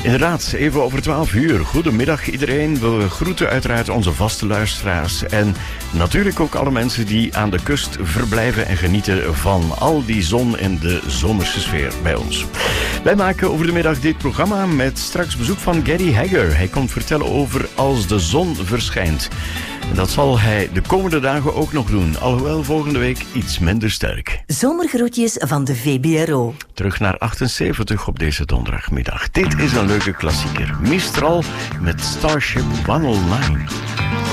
Inderdaad, even over 12 uur. Goedemiddag iedereen. We groeten uiteraard onze vaste luisteraars. En natuurlijk ook alle mensen die aan de kust verblijven en genieten van al die zon en de zomerse sfeer bij ons. Wij maken over de middag dit programma met straks bezoek van Gary Hagger. Hij komt vertellen over Als de zon verschijnt. En dat zal hij de komende dagen ook nog doen. Alhoewel volgende week iets minder sterk. Zomergroetjes van de VBRO. Terug naar 78 op deze donderdagmiddag. Dit is een leuke klassieker. Mistral met Starship 109.